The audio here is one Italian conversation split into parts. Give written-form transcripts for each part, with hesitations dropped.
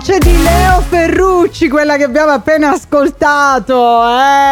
C'è di Leo Ferrucci, quella che abbiamo appena ascoltato.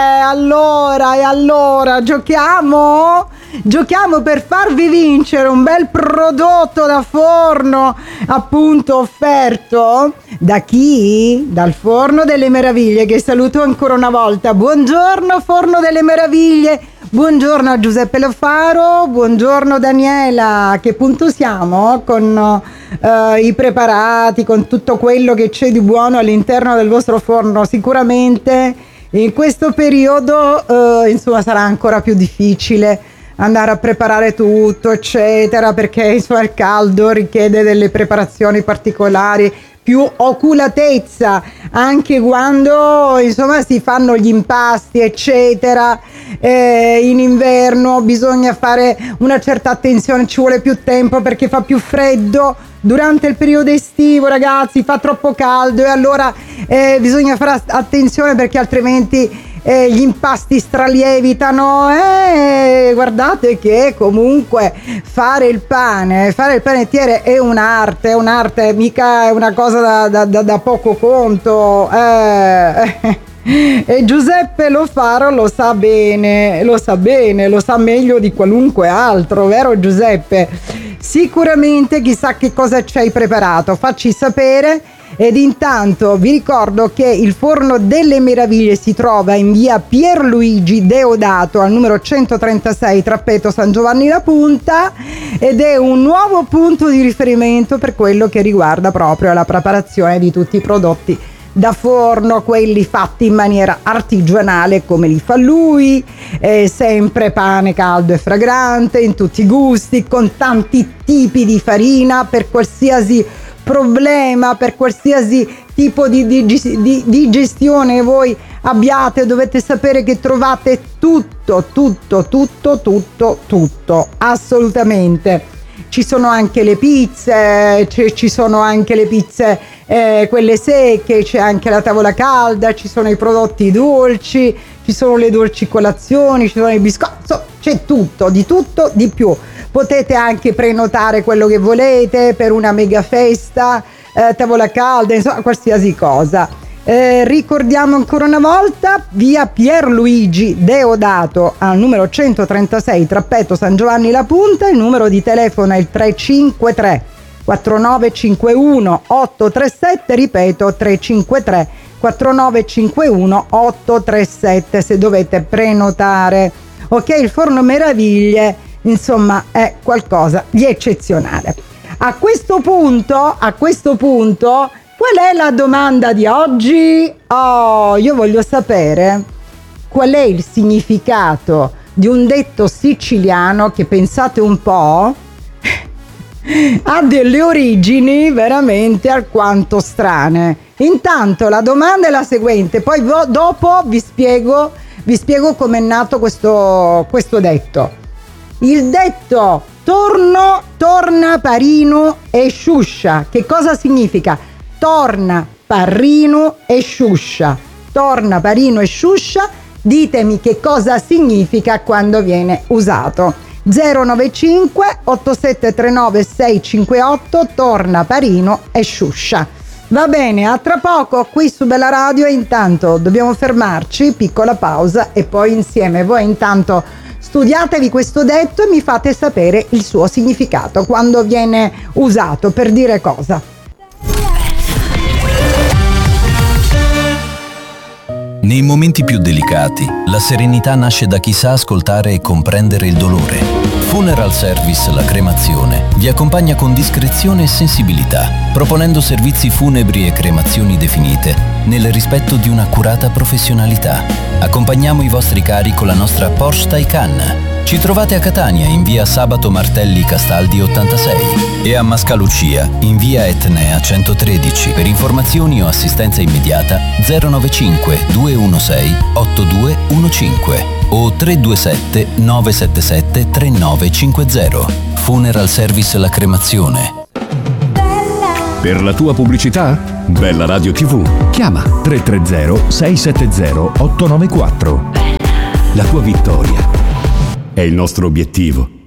Allora, giochiamo per farvi vincere un bel prodotto da forno, appunto offerto da chi? Dal Forno delle Meraviglie, che saluto ancora una volta. Buongiorno Forno delle Meraviglie, buongiorno a Giuseppe Lo Faro, buongiorno Daniela. A che punto siamo con i preparati, con tutto quello che c'è di buono all'interno del vostro forno? Sicuramente in questo periodo insomma sarà ancora più difficile andare a preparare tutto, eccetera, perché insomma il caldo richiede delle preparazioni particolari, più oculatezza anche quando insomma si fanno gli impasti, eccetera. In inverno bisogna fare una certa attenzione, ci vuole più tempo perché fa più freddo. Durante il periodo estivo, ragazzi, fa troppo caldo e allora bisogna fare attenzione perché altrimenti gli impasti stralievitano. Guardate che comunque fare il panettiere è un'arte, mica è una cosa da poco conto. E Giuseppe Lo Faro lo sa bene, lo sa meglio di qualunque altro, vero Giuseppe? Sicuramente chissà che cosa ci hai preparato, facci sapere. Ed intanto vi ricordo che il Forno delle Meraviglie si trova in via Pierluigi Deodato al numero 136 Trappeto San Giovanni La Punta ed è un nuovo punto di riferimento per quello che riguarda proprio la preparazione di tutti i prodotti da forno, quelli fatti in maniera artigianale come li fa lui, sempre pane caldo e fragrante in tutti i gusti, con tanti tipi di farina per qualsiasi problema, per qualsiasi tipo di gestione voi abbiate. Dovete sapere che trovate tutto, assolutamente. Ci sono anche le pizze, quelle secche, c'è anche la tavola calda, ci sono i prodotti dolci, ci sono le dolci colazioni, ci sono i biscotti, c'è tutto, di più. Potete anche prenotare quello che volete per una mega festa, tavola calda, insomma qualsiasi cosa. Ricordiamo ancora una volta via Pierluigi Deodato al numero 136 Trappeto San Giovanni La Punta. Il numero di telefono è il 353 4951 837, ripeto 353 4951 837 se dovete prenotare. Ok, il Forno Meraviglie insomma è qualcosa di eccezionale. A questo punto qual è la domanda di oggi? Io voglio sapere qual è il significato di un detto siciliano che, pensate un po', ha delle origini veramente alquanto strane. Intanto la domanda è la seguente, poi dopo vi spiego come è nato questo detto. Il detto torna parino e sciuscia, che cosa significa? Torna, parrino e sciuscia. Torna, parino e sciuscia. Ditemi che cosa significa quando viene usato. 095 8739 658. Torna, parino e sciuscia. Va bene, a tra poco qui su Bella Radio. E intanto dobbiamo fermarci, piccola pausa, e poi insieme voi intanto studiatevi questo detto e mi fate sapere il suo significato, quando viene usato, per dire cosa. Nei momenti più delicati, la serenità nasce da chi sa ascoltare e comprendere il dolore. Funeral Service La Cremazione vi accompagna con discrezione e sensibilità, proponendo servizi funebri e cremazioni definite nel rispetto di un'accurata professionalità. Accompagniamo i vostri cari con la nostra Porsche Taycan. Ci trovate a Catania in via Sabato Martelli Castaldi 86 e a Mascalucia in via Etnea 113. Per informazioni o assistenza immediata 095 216 8215 o 327 977 3950. Funeral Service La Cremazione. Per la tua pubblicità? Bella Radio TV. Chiama 330 670 894. La tua vittoria è il nostro obiettivo.